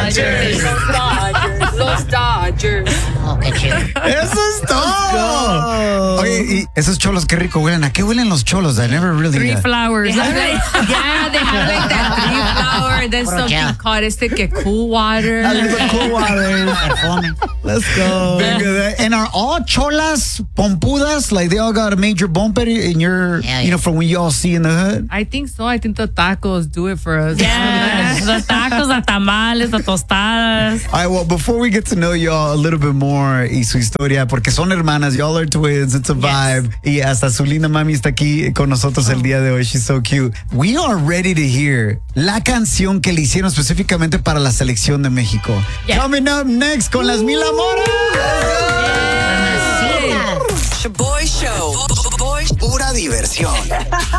Dodgers. Los Dodgers. Oh, qué chido. Eso es todo. Oye, y esos cholos, qué rico huelen. ¿A qué huelen los cholos? I never really... Three flowers. They have like that three flower, then Puro something gel. called que cool water. A little cool water. Perfume. Let's go. And are all cholas pompudas? Like they all got a major bumper in your, Yeah, you know, from when you all see in the hood? I think so. I think the tacos do it for us. Yes, los tacos, los tamales, las tostadas. All right, well, before we get to know y'all a little bit more y su historia, porque son hermanas, y'all are twins, it's a vibe. Y hasta su linda mami está aquí con nosotros el día de hoy. She's so cute. We are ready to hear la canción que le hicieron específicamente para la selección de México. Yeah. Coming up next con las Mil Amoras. Mamacita. Shaboy Show. Pura diversión.